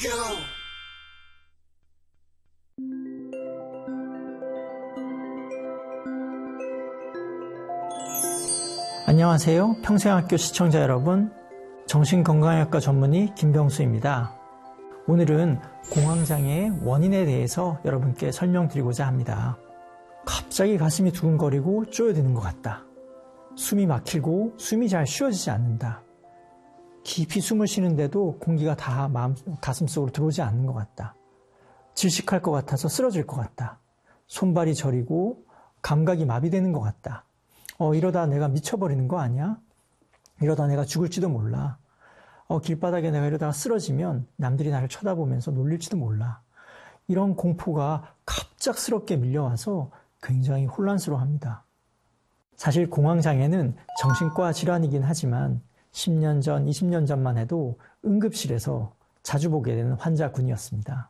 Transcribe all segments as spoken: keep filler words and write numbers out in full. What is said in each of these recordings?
안녕하세요. 평생학교 시청자 여러분, 정신건강의학과 전문의 김병수입니다. 오늘은 공황장애의 원인에 대해서 여러분께 설명드리고자 합니다. 갑자기 가슴이 두근거리고 쪼여드는 것 같다. 숨이 막히고 숨이 잘 쉬어지지 않는다. 깊이 숨을 쉬는데도 공기가 다 마음, 가슴속으로 들어오지 않는 것 같다. 질식할 것 같아서 쓰러질 것 같다. 손발이 저리고 감각이 마비되는 것 같다. 어, 이러다 내가 미쳐버리는 거 아니야? 이러다 내가 죽을지도 몰라. 어, 길바닥에 내가 이러다가 쓰러지면 남들이 나를 쳐다보면서 놀릴지도 몰라. 이런 공포가 갑작스럽게 밀려와서 굉장히 혼란스러워합니다. 사실 공황장애는 정신과 질환이긴 하지만 십 년 전, 이십 년 전만 해도 응급실에서 자주 보게 되는 환자군이었습니다.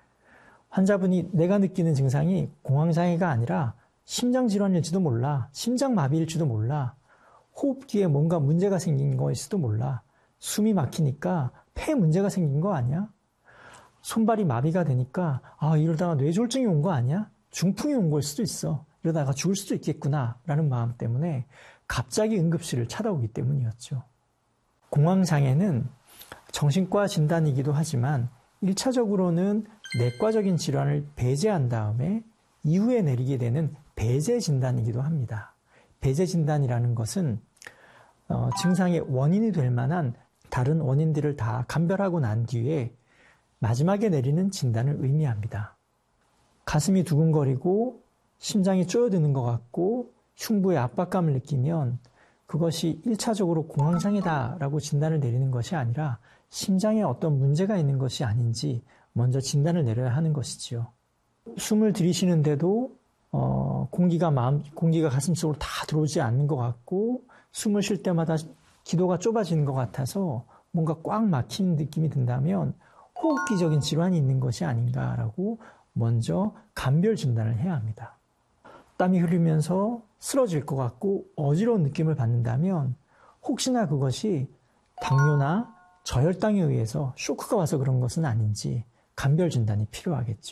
환자분이 내가 느끼는 증상이 공황장애가 아니라 심장질환일지도 몰라, 심장마비일지도 몰라, 호흡기에 뭔가 문제가 생긴 거일지도 몰라, 숨이 막히니까 폐에 문제가 생긴 거 아니야? 손발이 마비가 되니까 아 이러다가 뇌졸중이 온 거 아니야? 중풍이 온 걸 수도 있어. 이러다가 죽을 수도 있겠구나 라는 마음 때문에 갑자기 응급실을 찾아오기 때문이었죠. 공황장애는 정신과 진단이기도 하지만 일 차적으로는 내과적인 질환을 배제한 다음에 이후에 내리게 되는 배제 진단이기도 합니다. 배제 진단이라는 것은 어, 증상의 원인이 될 만한 다른 원인들을 다 감별하고 난 뒤에 마지막에 내리는 진단을 의미합니다. 가슴이 두근거리고 심장이 쪼여드는 것 같고 흉부에 압박감을 느끼면 그것이 일 차적으로 공황장애다라고 진단을 내리는 것이 아니라 심장에 어떤 문제가 있는 것이 아닌지 먼저 진단을 내려야 하는 것이지요. 숨을 들이쉬는데도 어, 공기가 마음, 공기가 가슴속으로 다 들어오지 않는 것 같고 숨을 쉴 때마다 기도가 좁아지는 것 같아서 뭔가 꽉 막힌 느낌이 든다면 호흡기적인 질환이 있는 것이 아닌가라고 먼저 감별 진단을 해야 합니다. 땀이 흐르면서 쓰러질 것 같고 어지러운 느낌을 받는다면 혹시나 그것이 당뇨나 저혈당에 의해서 쇼크가 와서 그런 것은 아닌지 감별 진단이 필요하겠죠.